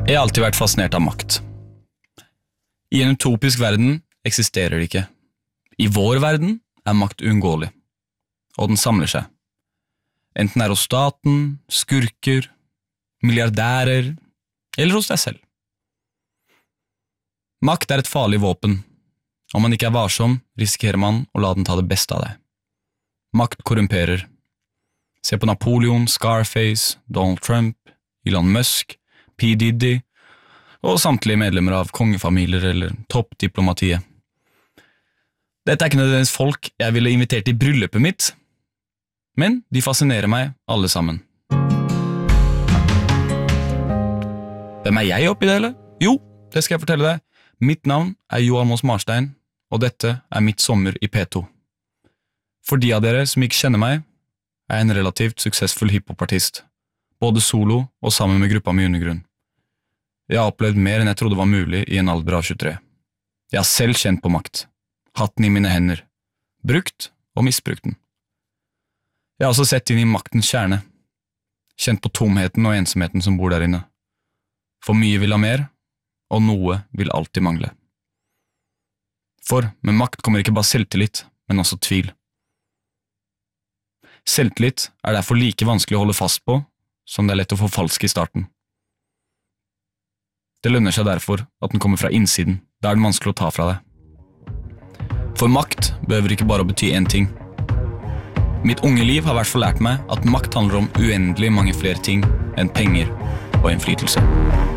Jeg har alltid vært fascinert av makt. I en utopisk verden eksisterer det ikke. I vår verden er makt uunngåelig, og den samler seg. Enten det er hos staten, skurker, milliardærer, eller hos deg selv. Makt er et farlig våpen. Om man ikke er varsom, risikerer man å la den ta det beste av deg. Makt korrumperer. Se på Napoleon, Scarface, Donald Trump, Elon Musk, P. Diddy og samtlige medlemmer av kongefamilier eller toppdiplomatiet. Dette er ikke nødvendigvis folk jeg ville invitert i bryllupet mitt, men de fascinerer meg alle sammen. Hvem er jeg oppi det, eller? Jo, det skal jeg fortelle deg. Mitt navn er Johan Moss Marstein, og dette er mitt sommer i P2. For de av dere som ikke kjenner meg, er jeg en relativt suksessfull hiphopartist, både solo og sammen med gruppa mi Undergrunn. Jeg har opplevd mer enn jeg trodde var mulig i en alder av 23. Jeg har selv kjent på makt, hatt den i mine hender, brukt og misbrukt den. Jeg har også sett inn i maktens kjerne, kjent på tomheten og ensomheten som bor der inne. For mye vil ha mer, og noe vil alltid mangle. For med makt kommer ikke bare selvtillit, men også tvil. Selvtillit er derfor like vanskelig å holde fast på som det er lett å forfalske i starten. Det lønner seg derfor at den kommer fra innsiden, da er den vanskelig å ta fra deg. For makt behøver ikke bare å bety en ting. Mitt unge liv har i hvert fall lært meg at makt handler om uendelig mange flere ting enn penger og innflytelse.